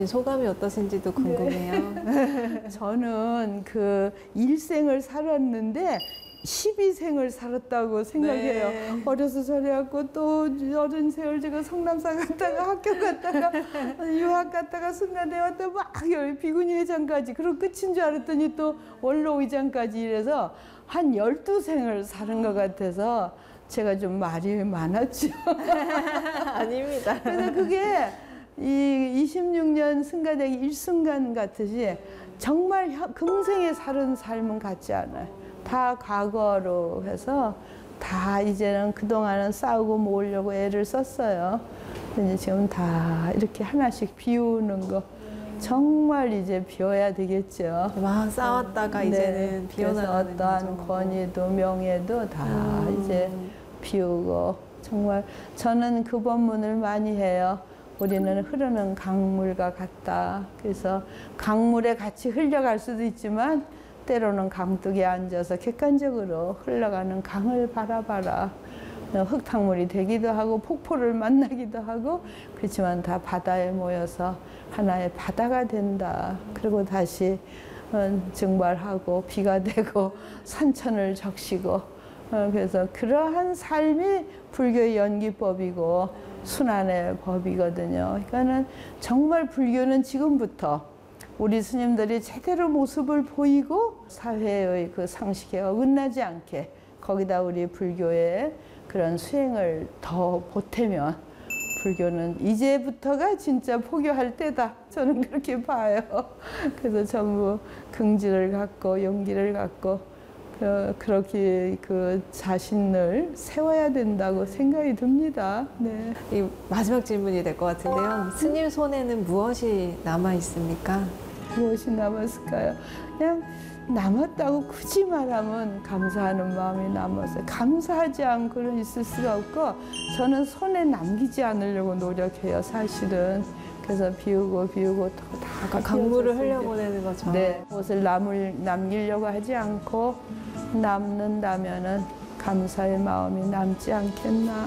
소감이 어떠신지도 궁금해요. 네. 저는 그 일생을 살았는데 12생을 살았다고 생각해요. 네. 어려서 저래갖고 또 어린 세월 제가 성남사 갔다가 학교 갔다가 유학 갔다가 순간대 왔다 막 비구니 회장까지 그런 끝인 줄 알았더니 또 원로 의장까지 이래서 한 12생을 사는 것 같아서 제가 좀 말이 많았죠. 아닙니다. 그래서 그게 이 26년 승가되기 일순간 같으시 정말 금생에 사는 삶은 같지 않아요. 다 과거로 해서 다 이제는 그동안은 싸우고 모으려고 애를 썼어요. 근데 지금 다 이렇게 하나씩 비우는 거 정말 이제 비워야 되겠죠. 막 싸웠다가 이제는 그래서 비워나가는 어떠한 권위도 명예도 다 이제 비우고 정말 저는 그 법문을 많이 해요. 우리는 흐르는 강물과 같다. 그래서 강물에 같이 흘려갈 수도 있지만 때로는 강둑에 앉아서 객관적으로 흘러가는 강을 바라봐라. 흙탕물이 되기도 하고 폭포를 만나기도 하고 그렇지만 다 바다에 모여서 하나의 바다가 된다. 그리고 다시 증발하고 비가 되고 산천을 적시고 그래서 그러한 삶이 불교의 연기법이고 순환의 법이거든요. 그러니까는 정말 불교는 지금부터 우리 스님들이 제대로 모습을 보이고 사회의 그 상식에 어긋나지 않게 거기다 우리 불교의 그런 수행을 더 보태면 불교는 이제부터가 진짜 포교할 때다. 저는 그렇게 봐요. 그래서 전부 긍지를 갖고 용기를 갖고 그렇게 그 자신을 세워야 된다고 생각이 듭니다. 네. 이 마지막 질문이 될 것 같은데요. 스님 손에는 무엇이 남아 있습니까? 무엇이 남았을까요? 그냥 남았다고 굳이 말하면 감사하는 마음이 남았어요. 감사하지 않고는 있을 수가 없고 저는 손에 남기지 않으려고 노력해요. 사실은. 그래서 비우고 다 강물을 흘려보내는 것처럼. 네, 무엇을 남기려고 하지 않고 남는다면은 감사의 마음이 남지 않겠나.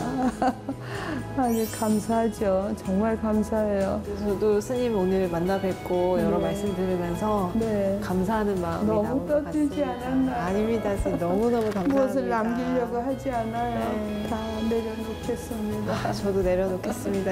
아주 감사하죠. 정말 감사해요. 저도 스님 오늘 만나 뵙고 여러 네. 말씀 들으면서 네. 감사하는 마음이 너무 남은 것 떠들지 같습니다. 않았나요? 아닙니다. 스님 너무너무 감사합니다. 무엇을 남기려고 하지 않아요. 네. 다 내려놓겠습니다. 저도 내려놓겠습니다.